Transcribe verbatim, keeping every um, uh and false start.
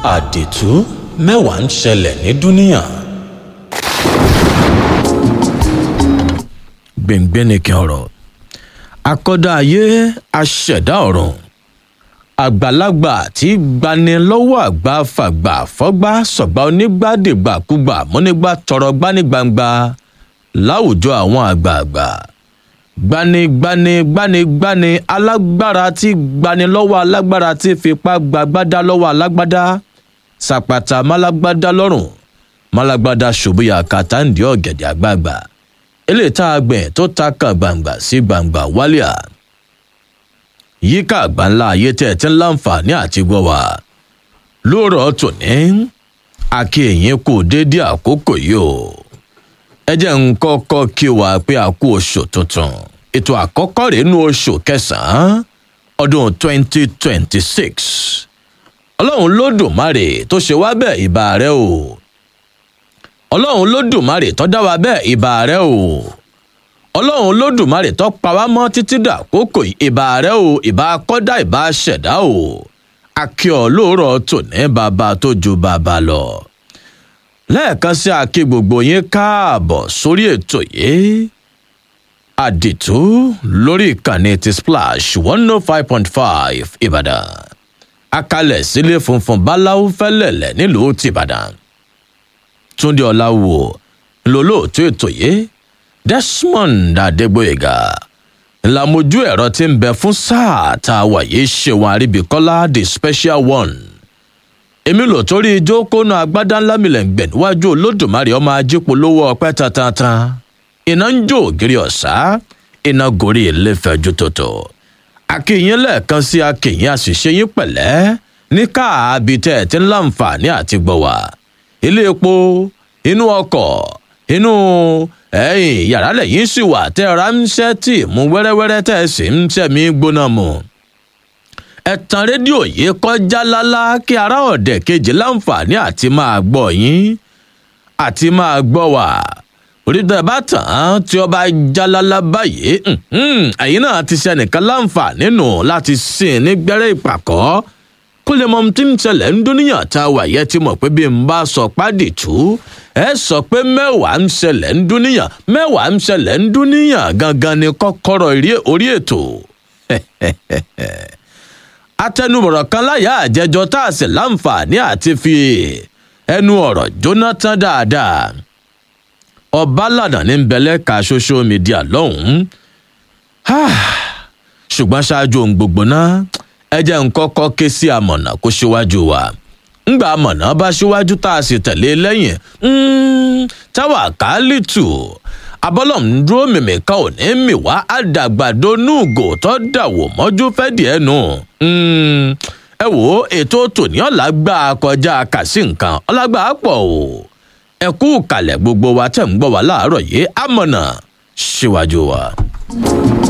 àdìtú mẹ́wàá ń ṣẹlẹ̀ ní dúníà. gbẹ̀ngbẹ̀nìkẹ́ ọ̀rọ̀ akọ́dá ayé aṣẹ̀dá ọ̀run àgbàlagbà tí gbani lọ́wọ́ àgbà fàgbà fọ́gbà sọ̀gbà onígbàdìgbàkúgbà múnígbà tọrọ gbanigbangba láwùjọ àwọn àgbààgbà gbanigbani gbanigbani alágbára tí gbani lọ́wọ́ alágbára tí fipá gbàgbádá lọ́wọ́ alágbádá sàpàtà málágbádá lọ́rùn málágbádá ṣòbíyà kàtàǹdì ọ̀gẹ̀dẹ̀ àgbààgbà eléyìí tá a gbìn tó ta kan gbangba sí gbangba wálíà yíká àgbáńlá ayé tẹ̀ tí ń láǹfààní àti gbọ́ wá lóòrọ̀ tòní akéèyàn kò déédé àkókò yìí o ẹ jẹ́ ń kọ́kọ́ kí wa pé a kú oṣù tuntun ètò àkọ́kọ́ rèé nínú oṣù kẹsàn-án ọdún twenty twenty six ọlọ́run lódùmarè tó ṣe wá bẹ́ẹ̀ ìbà rẹ o ọlọ́run lódùmarè tó dá wa bẹ́ẹ̀ ìbà rẹ o ọlọ́run lódùmarè tó pa wá mọ́ títí dàkókò ìbà rẹ o ìbà kọ́dá ìbà ṣẹ̀dá o akíọ̀ lóòrọ̀ tòní bàbá tó ju bàbá lọ lẹ́ẹ̀kan sí akí gbogbo yín káàbọ̀ sórí ètò yìí àdìtú lórí ìkànnì ti splash one oh five point five ìbàdàn akalẹ̀ sílé funfun báláwo fẹ́lẹ̀lẹ̀ nílùú tìbàdàn túndé ọláwò lólóòtú ètò yìí desmond adégbòyègà ńlámojú ẹ̀rọ tí ń bẹ fún sáà tá a wà yìí ṣèwọ̀n àríbíkọ́lá the special one èmi lò torí ijó kónú agbádá ńlá milẹ̀ǹgbẹ̀ níwájú olódùmarè ọmọ ajípo lówó ọpẹ́ tantan iná ń jó ògiri ọ̀sá iná gorí ilé fẹ́jú tòtò akínyìn lẹ́ẹ̀kan sí akínyìn àṣìṣe yín pẹ̀lẹ́ ní káàbí tẹ́ ẹ̀ tí ń láǹfààní àti gbọ̀ wá ilé epo inú ọkọ̀ inú ẹ̀yìn yàrá lẹ́yìn sì wà tẹ́ ẹ ránṣẹ́ tì mú wẹ́rẹ́wẹ́rẹ́ tẹ́ ẹ sì ń ṣẹ̀mí gbóná mu ẹ̀tàn rédíò yìí kọjá lálá kí ará ọ̀dẹ̀ kejì láǹfààní àti máa gbọ́ yín àti máa gbọ́ wá orílẹ̀ bá tàn án tí ọba jálálá báyìí ẹ̀yin náà ti ṣe nìkan láǹfààní nù láti sìn ní gbẹ́rẹ́ ìpàkọ́ kó lè mọ ohun tí ń ṣẹlẹ̀ ń dúníyàn tá a wà yẹ ti mọ̀ pé bí n bá sọ pádìtú ẹ sọ pé mẹ́wàá ń ṣẹlẹ̀ ń dúníyàn mẹ́wàá ń ṣẹlẹ̀ ń dúníyàn gangan ni kọ́kọ́rọ́ orí ètò atẹnubọ̀rọ̀ kan láyà àjẹjọ tá a sì láǹfààní àti fi ẹnu ọ̀rọ̀ jóná tán dáadáa ọbalànà ní nbẹ̀lẹ̀ ka social media lọ́hùn-ún ṣùgbọ́n ṣáájú ohun gbogbo náà ẹ jẹ́ n kọ́kọ́ ké sí amọ̀nà kó ṣíwájú wa ńgbà amọ̀nà bá ṣíwájú tá a sì tẹ̀lé lẹ́yìn táwa kálítù abọ́lọ́m dúró mìmìkan ò ní mì wá àdàgbàdo núùgò tó dàwọ̀ mọ́jú fẹ́ díẹ̀ nù. ẹ wò ó ètò tòní ọ̀làgbà kọjá kàsí nǹkan ọ̀làgbà pọ̀ o. ẹ kú kalẹ̀ gbogbo wa tẹ̀ ń gbọ́ wa láàárọ̀ yìí amọ̀nà síwájú wa.